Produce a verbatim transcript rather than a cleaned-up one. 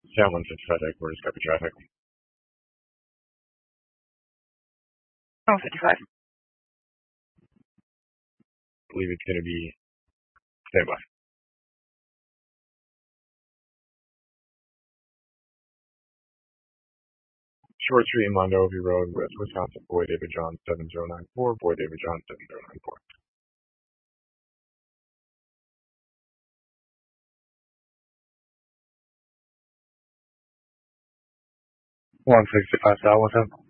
San one fifty-five headquarters, copy traffic. Oh, fifty-five. I believe it's going to be standby. Short Street in Mondovi Road, West Wisconsin, Boy David John seven zero nine four, Boy David John seven zero nine four. one sixty-five South with him.